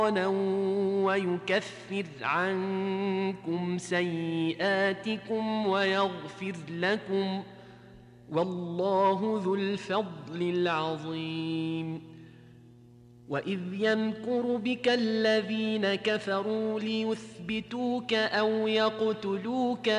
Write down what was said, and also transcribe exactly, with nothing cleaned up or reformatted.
ويكفر عنكم سيئاتكم ويغفر لكم والله ذو الفضل العظيم. وإذ يمكر بك الذين كفروا ليثبتوك أو يقتلوك